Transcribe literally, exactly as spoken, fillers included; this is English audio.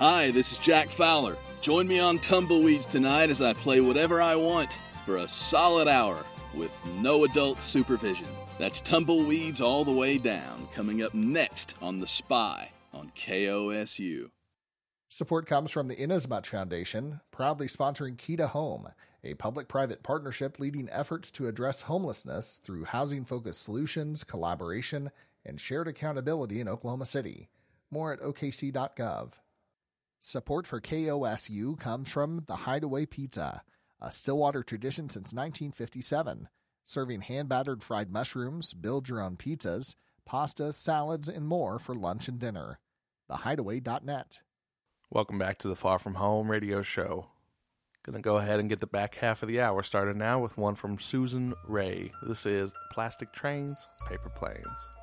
Hi, this is Jack Fowler. Join me on Tumbleweeds tonight as I play whatever I want for a solid hour with no adult supervision. That's Tumbleweeds All the Way Down, coming up next on The Spy on K O S U. Support comes from the Inasmuch Foundation, proudly sponsoring Key to Home, a public-private partnership leading efforts to address homelessness through housing-focused solutions, collaboration, and shared accountability in Oklahoma City. More at O K C dot gov. Support for K O S U comes from The Hideaway Pizza, a Stillwater tradition since nineteen fifty-seven, serving hand-battered fried mushrooms, build-your-own pizzas, pasta, salads, and more for lunch and dinner. the hideaway dot net. Welcome back to the Far From Home radio show. Going to go ahead and get the back half of the hour started now with one from Susan Ray. This is Plastic Trains, Paper Planes.